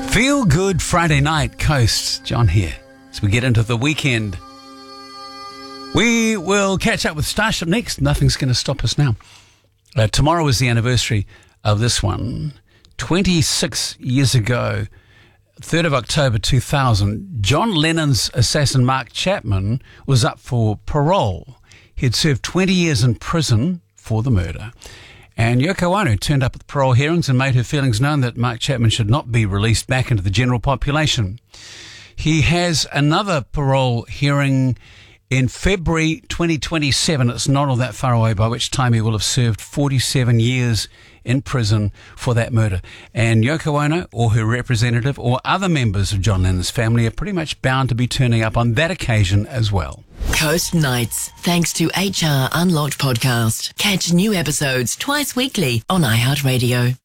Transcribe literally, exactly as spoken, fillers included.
Feel Good Friday Night, Coast. John here as we get into the weekend. We will catch up with Starship next. Nothing's going to stop us now. Uh, tomorrow is the anniversary of this one. twenty-six years ago, third of October two thousand, John Lennon's assassin Mark Chapman was up for parole. He had served twenty years in prison for the murder. And Yoko Ono turned up at the parole hearings and made her feelings known that Mark Chapman should not be released back into the general population. He has another parole hearing in February twenty twenty-seven. It's not all that far away, by which time he will have served forty-seven years in prison for that murder. And Yoko Ono or her representative or other members of John Lennon's family are pretty much bound to be turning up on that occasion as well. Coast Nights, thanks to H R Unlocked podcast. Catch new episodes twice weekly on iHeartRadio.